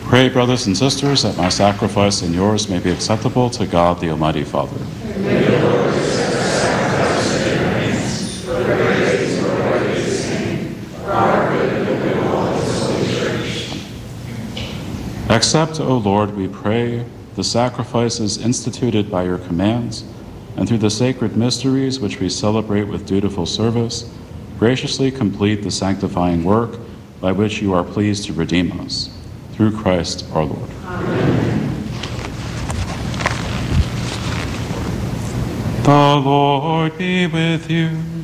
Pray, brothers and sisters, that my sacrifice and yours may be acceptable to God, the Almighty Father. May the Lord accept the sacrifice of your hands for the praise and glory of his name, for our good and the good of all his holy church. Accept, O Lord, we pray, the sacrifices instituted by your commands, and through the sacred mysteries which we celebrate with dutiful service, graciously complete the sanctifying work by which you are pleased to redeem us. Through Christ our Lord. Amen. The Lord be with you.